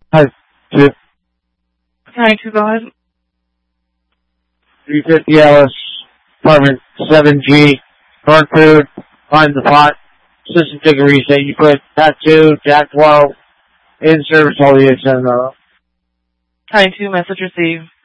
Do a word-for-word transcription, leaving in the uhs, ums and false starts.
Hi, two. Hi, two, go ahead. three fifty Alice, apartment seven G, North Food, find the pot, system ticket reset, you put tattoo, Jack twelve, in service all the X M. Hi, two, message received.